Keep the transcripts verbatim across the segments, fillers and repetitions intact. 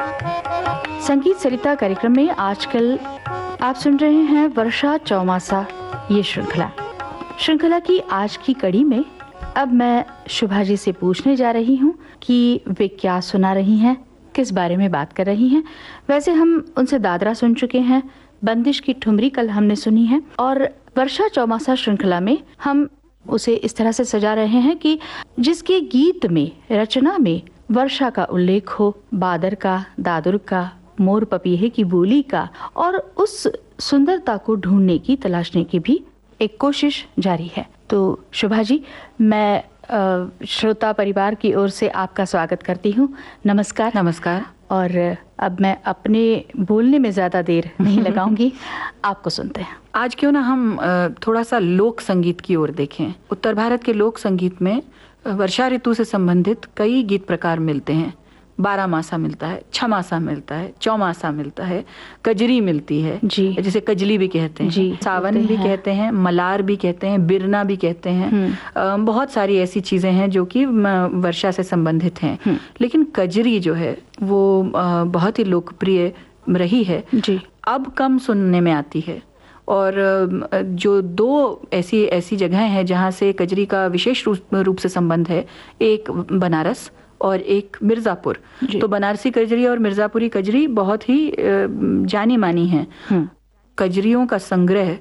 संगीत सरिता कार्यक्रम में आजकल आप सुन रहे हैं वर्षा चौमासा ये श्रृंखला। श्रृंखला की आज की कड़ी में अब मैं शुभा जी से पूछने जा रही हूँ कि वे क्या सुना रही हैं, किस बारे में बात कर रही हैं। वैसे हम उनसे दादरा सुन चुके हैं, बंदिश की ठुमरी कल हमने सुनी है, और वर्षा चौमासा श्रृंखला में हम उसे इस तरह से सजा रहे हैं कि जिसके गीत में, रचना में वर्षा का उल्लेख हो, बादर का, दादुर का, मोर पपीहे की बोली का, और उस सुंदरता को ढूंढने की, तलाशने की भी एक कोशिश जारी है। तो शुभा जी, मैं श्रोता परिवार की ओर से आपका स्वागत करती हूँ। नमस्कार। नमस्कार। और अब मैं अपने बोलने में ज़्यादा देर नहीं लगाऊंगी, आपको सुनते हैं। आज क्यों ना हम थोड़ा सा लोक संगीत की ओर देखें। उत्तर भारत के लोक संगीत में वर्षा ऋतु से संबंधित कई गीत प्रकार मिलते हैं। बारह मासा मिलता है, छमासा मिलता है, चौमासा मिलता है, कजरी मिलती है जी, जिसे कजली भी कहते हैं जी, सावन भी हैं। कहते हैं, मलार भी कहते हैं, बिरना भी कहते हैं। बहुत सारी ऐसी चीजें हैं जो कि वर्षा से संबंधित हैं। लेकिन कजरी जो है वो बहुत ही लोकप्रिय रही है जी। अब कम सुनने में आती है। और जो दो ऐसी ऐसी जगह हैं जहाँ से कजरी का विशेष रूप से संबंध है, एक बनारस और एक मिर्जापुर। तो बनारसी कजरी और मिर्जापुरी कजरी बहुत ही जानी मानी हैं। कजरियों का संग्रह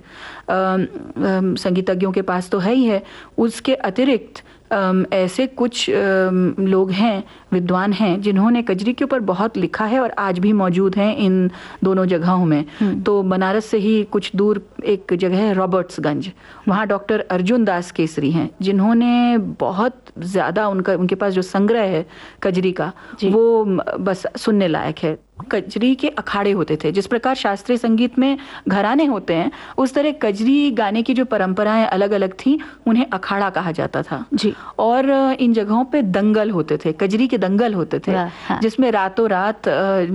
संगीतज्ञों के पास तो है ही है, उसके अतिरिक्त ऐसे कुछ लोग हैं, विद्वान हैं, जिन्होंने कजरी के ऊपर बहुत लिखा है और आज भी मौजूद हैं इन दोनों जगहों में। तो बनारस से ही कुछ दूर एक जगह है रॉबर्ट्सगंज, वहाँ डॉक्टर अर्जुन दास केसरी हैं, जिन्होंने बहुत ज़्यादा, उनका उनके पास जो संग्रह है कजरी का वो बस सुनने लायक है। कजरी के अखाड़े होते थे, जिस प्रकार शास्त्रीय संगीत में घराने होते हैं, उस तरह कजरी गाने की जो परंपराएं अलग अलग थी, उन्हें अखाड़ा कहा जाता था जी। और इन जगहों पे दंगल होते थे, कजरी के दंगल होते थे, जिसमें रातों रात